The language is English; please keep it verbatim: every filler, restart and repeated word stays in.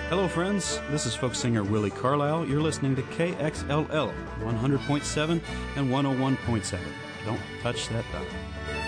Hello, friends. This is folk singer Willie Carlisle. You're listening to K X L L one hundred point seven and one oh one point seven. Don't touch that dial.